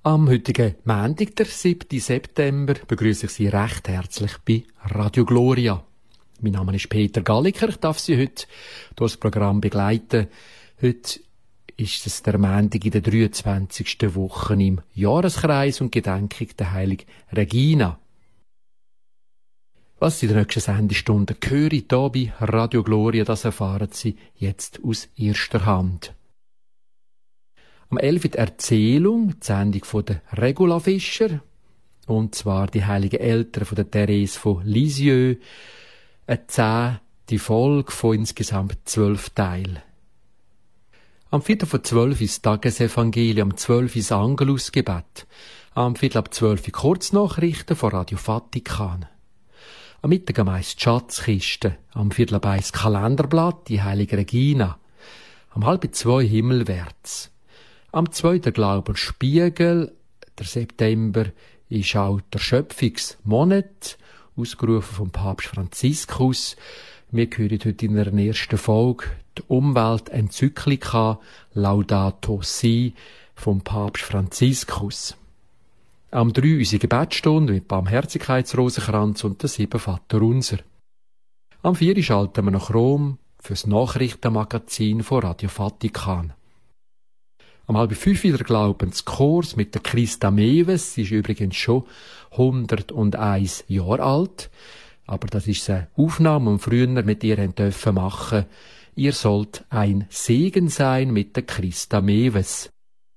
Am heutigen Montag, der 7. September, begrüße ich Sie recht herzlich bei Radio Gloria. Mein Name ist Peter Galliker, ich darf Sie heute durch das Programm begleiten. Heute ist es der Montag in der 23. Woche im Jahreskreis und Gedenkung der Heiligen Regina. Was Sie in der nächsten Sendestunde hören, hier bei Radio Gloria, das erfahren Sie jetzt aus erster Hand. Am 11. die Erzählung, die Sendung von der Regula Fischer, und zwar die heiligen Eltern von der Therese von Lisieux, eine 10. Folge von insgesamt 12 Teilen. Am 4:12 ist das Tagesevangelium, am 12 ist das Angelusgebet, am 11:15 Kurznachrichten von Radio Vatikan. Am Mittag am 1 die Schatzkiste, am 1:45 das Kalenderblatt, die heilige Regina, am 1:30 Himmelwärts. Am 2. der Glaubensspiegel, der September, ist auch der Schöpfungsmonat, ausgerufen vom Papst Franziskus. Wir hören heute in der ersten Folge die Umweltenzyklika Laudato Si vom Papst Franziskus. Am 3 unsere Gebetsstunde mit Barmherzigkeitsrosenkranz und der 7 Vaterunser. Am 4 schalten wir nach Rom fürs Nachrichtenmagazin von Radio Vatikan. Am 4:30 der Glaubenskurs mit der Christa Mewes. Sie ist übrigens schon 101 Jahre alt. Aber das ist eine Aufnahme, die wir früher mit ihr dürfen machen. Ihr sollt ein Segen sein mit der Christa Mewes.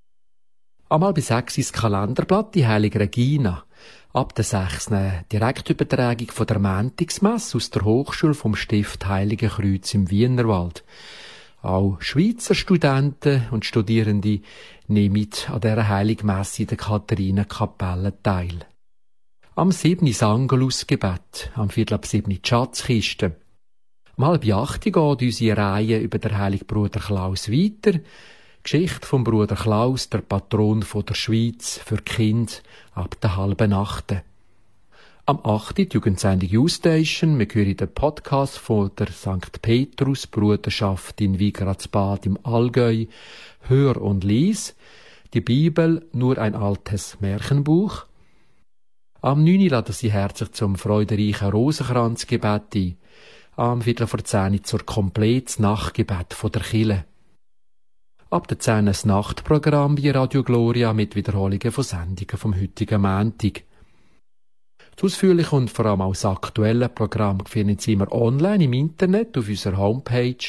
Am 5:30 das Kalenderblatt, die heilige Regina. Ab der 6. eine Direktübertragung von der Montagsmesse aus der Hochschule vom Stift Heilige Kreuz im Wienerwald. Auch Schweizer Studenten und Studierende nehmen an dieser Heiligmesse in der Katharinenkapelle teil. Am 7. das Angelusgebet, am 7:15 die Schatzkiste. Am 7:30 geht unsere Reihe über den heiligen Bruder Klaus weiter. Geschichte vom Bruder Klaus, der Patron der Schweiz, für Kinder ab der 7:30. Am 8. die Jugendsendung U-Station. Wir hören den Podcast von der St. Petrus Bruderschaft in Wigradsbad im Allgäu. Hör und lies. Die Bibel, nur ein altes Märchenbuch. Am 9. laden Sie herzlich zum freudereichen Rosenkranzgebet ein. Am 9:45 zur komplettes Nachtgebet von der Kirche. Ab der 10 das Nachtprogramm bei Radio Gloria mit Wiederholungen von Sendungen vom heutigen Montag. Das ausführliche und vor allem auch das aktuelle Programm finden Sie immer online im Internet auf unserer Homepage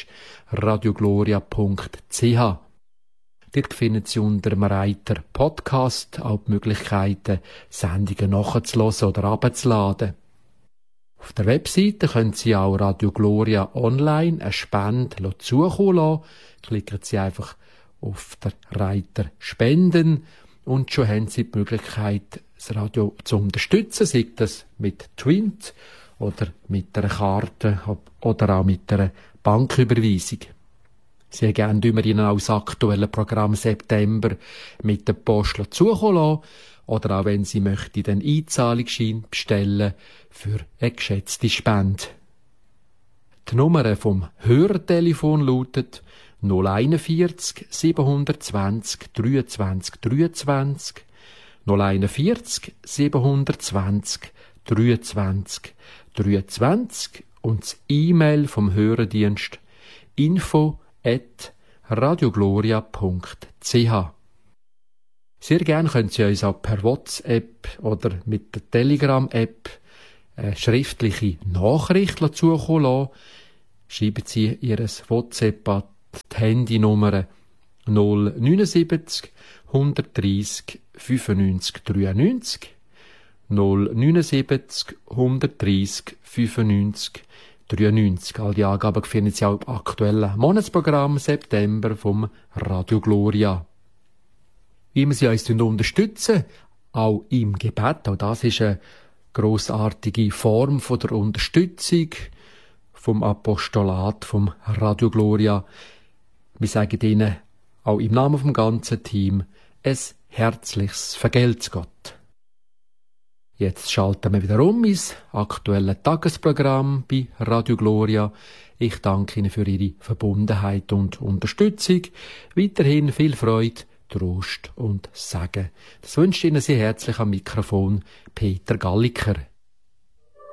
radiogloria.ch. Dort finden Sie unter dem Reiter Podcast auch die Möglichkeiten, Sendungen nachzulassen oder abzuladen. Auf der Webseite können Sie auch Radio Gloria online eine Spende zukommen lassen. Klicken Sie einfach auf den Reiter Spenden und schon haben Sie die Möglichkeit, das Radio zu unterstützen, sei das mit Twint oder mit einer Karte oder auch mit einer Banküberweisung. Sie gerne immer Ihnen auch das aktuelle Programm September mit der Post zukommen lassen oder auch wenn Sie möchten, den Einzahlungsschein bestellen für eine geschätzte Spende. Die Nummer vom Hörertelefon lautet 041 720 23 23 041 720 23 23 und das E-Mail vom Hörerdienst info@radiogloria.ch. Sehr gerne können Sie uns auch per WhatsApp oder mit der Telegram-App eine schriftliche Nachricht zukommen lassen. Schreiben Sie Ihr WhatsApp an die Handynummer 079 130 95 93 079 130 95 93. All die Angaben finden Sie auch im aktuellen Monatsprogramm September vom Radio Gloria. Wie wir Sie uns unterstützen, auch im Gebet, auch das ist eine grossartige Form von der Unterstützung vom Apostolat vom Radio Gloria. Wir sagen Ihnen auch im Namen vom ganzen Team ein herzliches Vergelt's Gott. Jetzt schalten wir wieder ins aktuelle Tagesprogramm bei Radio Gloria. Ich danke Ihnen für Ihre Verbundenheit und Unterstützung. Weiterhin viel Freude Trost und Segen. Das wünscht Ihnen sehr herzlich am Mikrofon Peter Galliker.